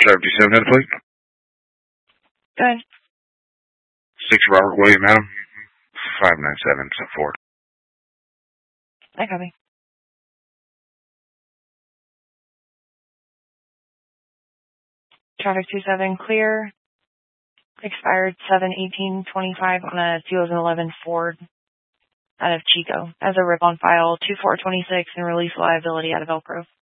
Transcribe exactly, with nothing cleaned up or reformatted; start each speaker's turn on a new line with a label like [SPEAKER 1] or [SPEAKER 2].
[SPEAKER 1] seventy-seven head plate.
[SPEAKER 2] Go ahead.
[SPEAKER 1] six Robert William Adam. five nine seven, so four.
[SPEAKER 2] I copy. Traffic two seven clear. Expired seven eighteen twenty-five on a two thousand eleven Ford out of Chico. As a rip on file, two four twenty-six and release liability out of Elk Grove.